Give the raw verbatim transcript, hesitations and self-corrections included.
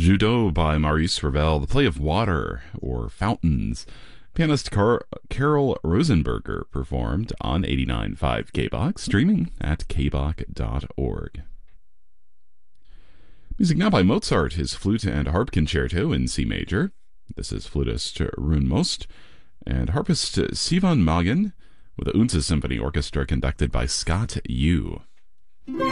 Judo by Maurice Ravel, the play of Water, or Fountains. Pianist Car- Carol Rosenberger performed on eighty-nine point five K B O C, streaming at k b o c dot org. Music now by Mozart, his flute and harp concerto in C major. This is flutist Rune Most and harpist Sivan Magen with the Unsa Symphony Orchestra conducted by Scott Yu.